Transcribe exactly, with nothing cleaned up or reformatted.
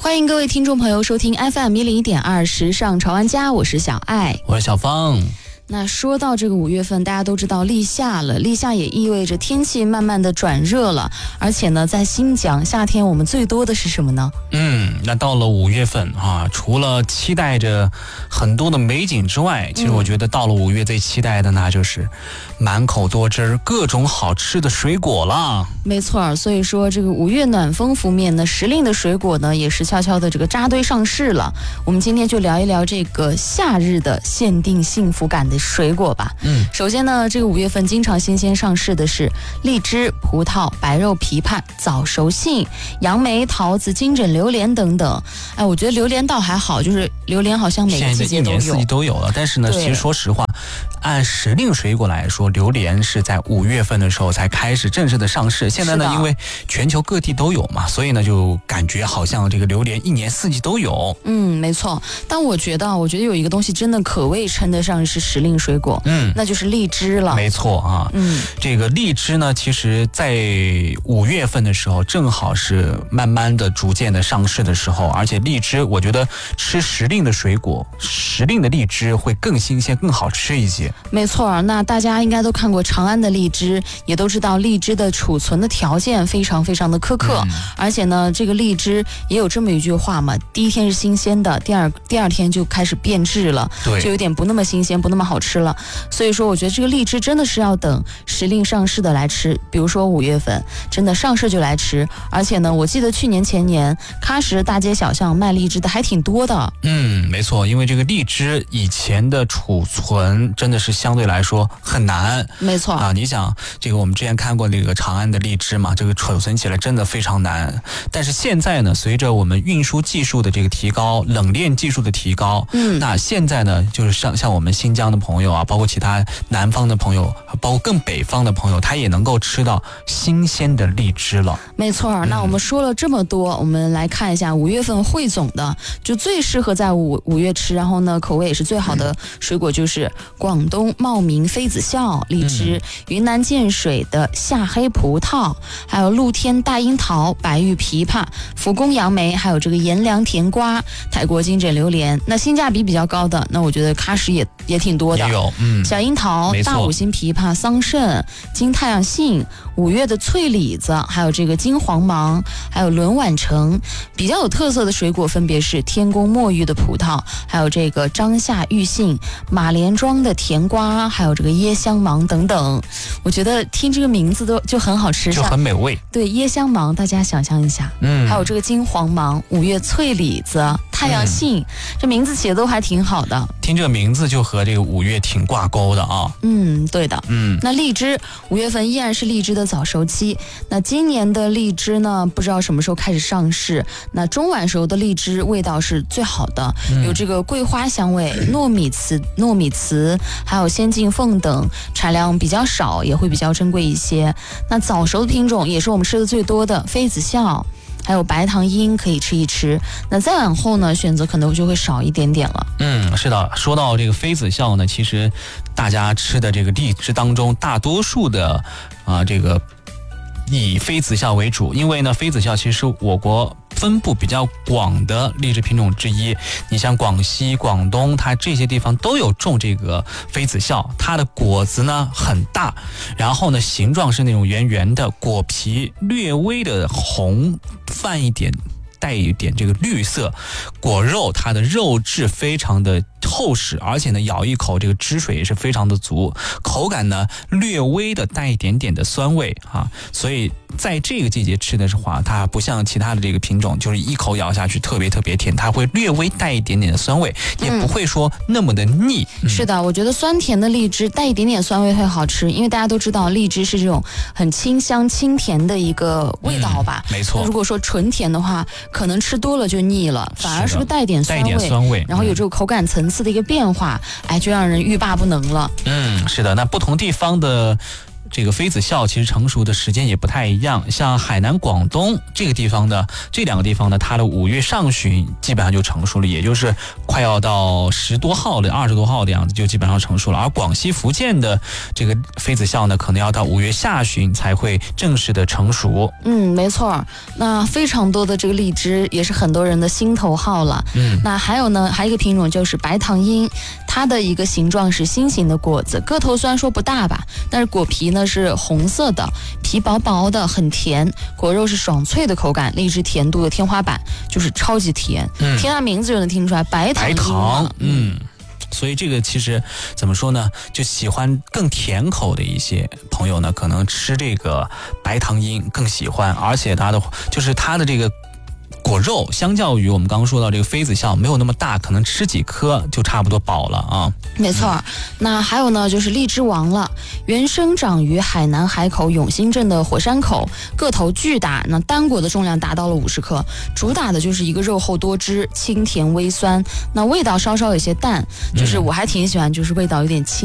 欢迎各位听众朋友收听 F M 一零一点二时尚潮玩家，我是小爱， 我是小芳。 那说到这个五月份，大家都知道立夏了，立夏也意味着天气慢慢的转热了，而且呢，在新疆夏天我们最多的是什么呢？ 嗯，那到了五月份啊，除了期待着很多的美景之外，其实我觉得到了五月最期待的那就是满口多汁各种好吃的水果了。 没错，所以说这个五月暖风拂面呢，时令的水果呢也是悄悄的这个扎堆上市了。我们今天就聊一聊这个夏日的限定幸福感的水果吧。 嗯， 首先呢，这个五月份经常新鲜上市的是荔枝、葡萄、白肉枇杷、早熟杏、杨梅、桃子、金枕榴莲等等。哎，我觉得榴莲倒还好，就是榴莲好像每个季节都有， 现在一年四季都有了。但是呢，其实说实话，按时令水果来说，榴莲是在五月份的时候才开始正式的上市。现在呢，因为全球各地都有嘛，所以呢，就感觉好像这个榴莲一年四季都有。 嗯，没错。但我觉得，我觉得有一个东西真的可谓称得上是时令水果， 嗯， 那就是荔枝了。 没错啊， 嗯， 这个荔枝呢，其实在五月份的时候，正好是慢慢的、逐渐的上市的时候，而且荔枝，我觉得吃时令的水果，时令的荔枝会更新鲜、更好吃一些。 没错，那大家应该都看过长安的荔枝，也都知道荔枝的储存的条件非常非常的苛刻，嗯、而且呢，这个荔枝也有这么一句话嘛，第一天是新鲜的，第二第二天就开始变质了， 对， 就有点不那么新鲜，不那么好吃了。所以说，我觉得这个荔枝真的是要等时令上市的来吃，比如说五月份，真的上市就来吃。而且呢，我记得去年前年，喀什大街小巷卖荔枝的还挺多的。 嗯，没错，因为这个荔枝以前的储存真的是相对来说很难。 没错啊，你想这个我们之前看过那个长安的荔枝嘛，这个储存起来真的非常难。但是现在呢，随着我们运输技术的这个提高，冷链技术的提高， 嗯， 那现在呢，就是像像我们新疆的朋友啊，包括其他南方的朋友，包括更北方的朋友，他也能够吃到新鲜的荔枝了。 没错，那我们说了这么多，嗯、我们来看一下五月份汇总的，就最适合在五五月吃，然后呢口味也是最好的水果就是广东茂名妃子笑荔枝、嗯、云南建水的夏黑葡萄，还有露天大樱桃、白玉枇杷、福宫杨梅，还有这个盐凉甜瓜、泰国金枕榴莲。那性价比比较高的，那我觉得喀什也也挺多的， 也有，嗯， 小樱桃、大五星枇杷、桑葚、金太阳杏、五月的脆李子，还有这个金黄芒，还有轮婉橙。比较有特色的水果分别是天宫墨玉的葡萄，还有这个张夏玉杏、马连庄的甜瓜，还有这个椰香芒等等。我觉得听这个名字都就很好吃， 就很美味。 对，椰香芒大家想象一下，嗯，还有这个金黄芒、五月脆李子、太阳杏、嗯，这名字起的都还挺好的。 听这个名字就和这个五月挺挂钩的啊。 嗯，对的。 嗯， 那荔枝五月份依然是荔枝的早熟期。那今年的荔枝呢，不知道什么时候开始上市。那中晚熟的荔枝味道是最好的，嗯、有这个桂花香味、糯米糍、糯米糍，还有仙境凤等，产量比较少，也会比较珍贵一些。那早熟的品种也是我们吃的最多的妃子笑。还有白糖樱可以吃一吃，那再往后呢，选择可能就会少一点点了。 嗯，是的，说到这个妃子笑呢，其实大家吃的这个荔枝当中，大多数的啊、呃、这个以妃子笑为主，因为呢，妃子笑其实是我国分布比较广的荔枝品种之一。你像广西、广东，它这些地方都有种这个妃子笑，它的果子呢很大，然后呢形状是那种圆圆的，果皮略微的红，泛一点带一点这个绿色，果肉它的肉质非常的厚实，而且呢咬一口这个汁水也是非常的足，口感呢略微的带一点点的酸味啊，所以在这个季节吃的话，它不像其他的这个品种，就是一口咬下去特别特别甜，它会略微带一点点的酸味，也不会说那么的腻。 嗯、是的，我觉得酸甜的荔枝带一点点酸味会好吃，因为大家都知道荔枝是这种很清香清甜的一个味道吧。 嗯、没错。 如果说纯甜的话，可能吃多了就腻了，反而是个带一点酸味， 带一点酸味， 然后有这个口感层次的一个变化，哎，就让人欲罢不能了。 嗯，是的，那不同地方的这个妃子笑其实成熟的时间也不太一样，像海南、广东这个地方的这两个地方呢，它的五月上旬基本上就成熟了，也就是快要到十多号的、二十多号的样子就基本上成熟了。而广西、福建的这个妃子笑呢，可能要到五月下旬才会正式的成熟。 嗯，没错。那非常多的这个荔枝也是很多人的心头好了。 嗯， 那还有呢，还有一个品种就是白糖樱，它的一个形状是心形的果子，个头虽然说不大吧，但是果皮呢是红色的，皮薄薄的，很甜，果肉是爽脆的口感，荔枝甜度的天花板，就是超级甜。嗯，听它名字就能听出来，白糖樱。 白糖，嗯。所以这个其实怎么说呢，就喜欢更甜口的一些朋友呢，可能吃这个白糖樱更喜欢，而且它的就是它的这个果肉相较于我们刚刚说到这个妃子笑没有那么大，可能吃几颗就差不多饱了啊。 没错。嗯，那还有呢，就是荔枝王了，原生长于海南海口永兴镇的火山口，个头巨大，那单果的重量达到了五十克，主打的就是一个肉厚多汁，清甜微酸，那味道稍稍有些淡，就是我还挺喜欢，就是味道有点清。